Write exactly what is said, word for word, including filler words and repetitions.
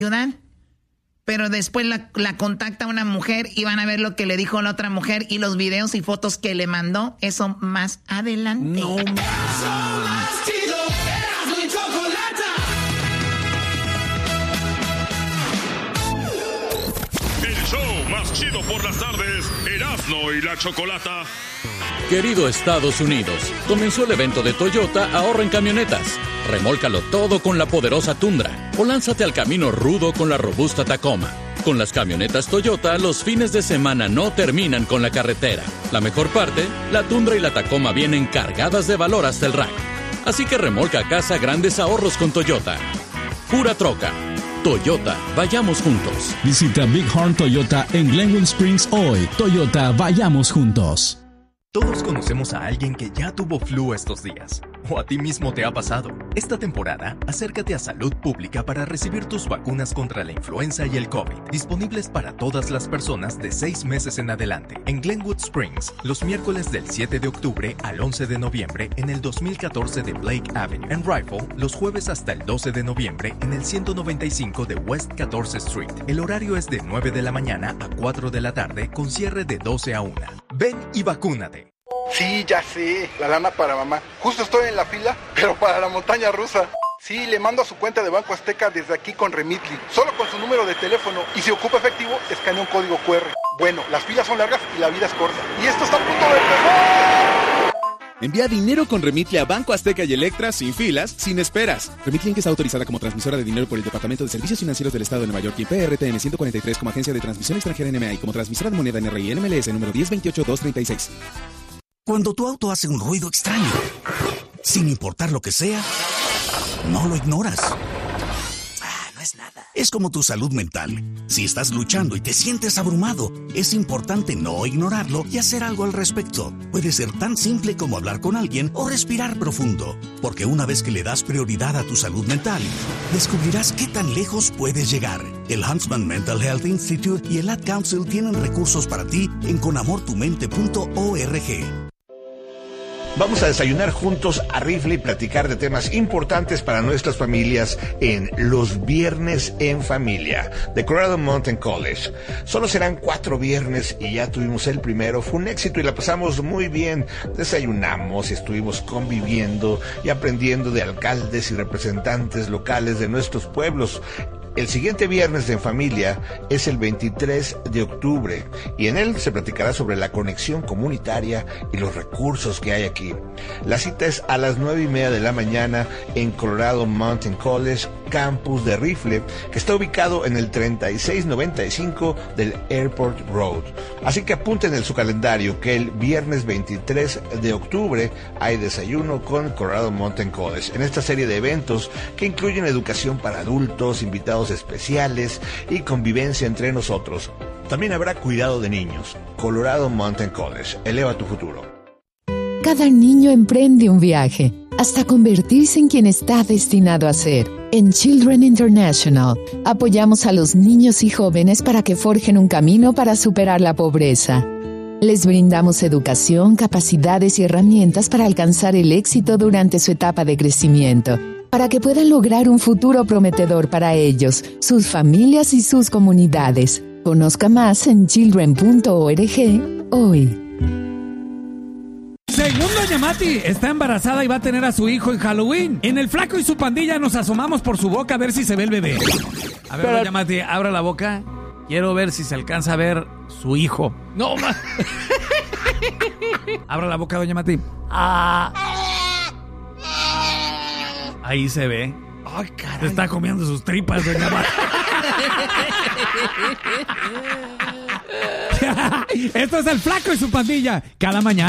ayudan, pero después la, la contacta una mujer y van a ver lo que le dijo la otra mujer y los videos y fotos que le mandó. Eso más adelante. No, El show más chido por las tardes, Erasmo y la Chocolata. Querido Estados Unidos, comenzó el evento de Toyota Ahorra en Camionetas. Remólcalo todo con la poderosa Tundra o lánzate al camino rudo con la robusta Tacoma. Con las camionetas Toyota, los fines de semana no terminan con la carretera. La mejor parte, la Tundra y la Tacoma vienen cargadas de valor hasta el rack. Así que remolca a casa grandes ahorros con Toyota. Pura troca. Toyota, vayamos juntos. Visita Big Horn Toyota en Glenwood Springs hoy. Toyota, vayamos juntos. Todos conocemos a alguien que ya tuvo flu estos días. O a ti mismo te ha pasado. Esta temporada, acércate a Salud Pública para recibir tus vacunas contra la influenza y el COVID, disponibles para todas las personas de seis meses en adelante. En Glenwood Springs, los miércoles del siete de octubre al once de noviembre en el dos mil catorce de Blake Avenue. En Rifle, los jueves hasta el doce de noviembre en el ciento noventa y cinco de West catorce Street. El horario es de nueve de la mañana a cuatro de la tarde con cierre de doce a una. Ven y vacúnate. Sí, ya sé, la lana para mamá. Justo estoy en la fila, pero para la montaña rusa. Sí, le mando a su cuenta de Banco Azteca desde aquí con Remitly, solo con su número de teléfono. Y si ocupa efectivo, escanea un código cu erre. Bueno, las filas son largas y la vida es corta. Y esto está a punto de empezar. Envía dinero con Remitly a Banco Azteca y Electra sin filas, sin esperas. Remitly es autorizada como transmisora de dinero por el Departamento de Servicios Financieros del Estado de Nueva York y P R T N ciento cuarenta y tres como agencia de transmisión extranjera N M A y como transmisora de moneda N R I N M L S número diez veintiocho dos treinta y seis. Cuando tu auto hace un ruido extraño, sin importar lo que sea, no lo ignoras. Ah, no es nada. Es como tu salud mental. Si estás luchando y te sientes abrumado, es importante no ignorarlo y hacer algo al respecto. Puede ser tan simple como hablar con alguien o respirar profundo. Porque una vez que le das prioridad a tu salud mental, descubrirás qué tan lejos puedes llegar. El Huntsman Mental Health Institute y el Ad Council tienen recursos para ti en con amor tu mente punto org. Vamos a desayunar juntos a Rifle y platicar de temas importantes para nuestras familias en Los Viernes en Familia de Colorado Mountain College. Solo serán cuatro viernes y ya tuvimos el primero. Fue un éxito y la pasamos muy bien. Desayunamos y estuvimos conviviendo y aprendiendo de alcaldes y representantes locales de nuestros pueblos. El siguiente viernes en familia es el veintitrés de octubre y en él se platicará sobre la conexión comunitaria y los recursos que hay aquí. La cita es a las nueve y media de la mañana en Colorado Mountain College, campus de Rifle, que está ubicado en el treinta y seis noventa y cinco del Airport Road. Así que apunten en su calendario que el viernes veintitrés de octubre hay desayuno con Colorado Mountain College, en esta serie de eventos que incluyen educación para adultos, invitados especiales y convivencia entre nosotros. También habrá cuidado de niños. Colorado Mountain College, eleva tu futuro. Cada niño emprende un viaje hasta convertirse en quien está destinado a ser. En Children International, apoyamos a los niños y jóvenes para que forjen un camino para superar la pobreza. Les brindamos educación, capacidades y herramientas para alcanzar el éxito durante su etapa de crecimiento, para que puedan lograr un futuro prometedor para ellos, sus familias y sus comunidades. Conozca más en children punto org hoy. Según Doña Mati, está embarazada y va a tener a su hijo en Halloween. En el Flaco y su pandilla nos asomamos por su boca a ver si se ve el bebé. A ver, Pero... Doña Mati, abra la boca. Quiero ver si se alcanza a ver su hijo. No, ma... Abra la boca, Doña Mati. Ah... Ahí se ve. Ay, caray. Te está comiendo sus tripas, Doña Mati. Esto es el Flaco y su pandilla. Cada mañana.